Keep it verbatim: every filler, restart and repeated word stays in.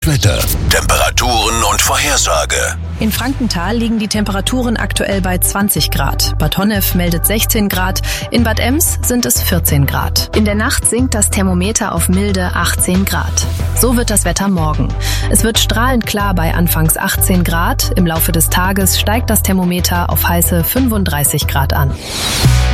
Wetter, Temperaturen und Vorhersage. In Frankenthal liegen die Temperaturen aktuell bei zwanzig Grad. Bad Honnef meldet sechzehn Grad. In Bad Ems sind es vierzehn Grad. In der Nacht sinkt das Thermometer auf milde achtzehn Grad. So wird das Wetter morgen. Es wird strahlend klar bei anfangs achtzehn Grad. Im Laufe des Tages steigt das Thermometer auf heiße fünfunddreißig Grad an.